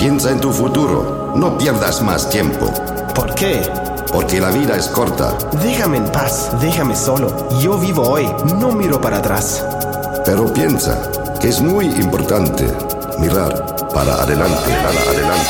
Piensa en tu futuro. No pierdas más tiempo. ¿Por qué? Porque la vida es corta. Déjame en paz, déjame solo. Yo vivo hoy, no miro para atrás. Pero piensa que es muy importante mirar para adelante, para adelante.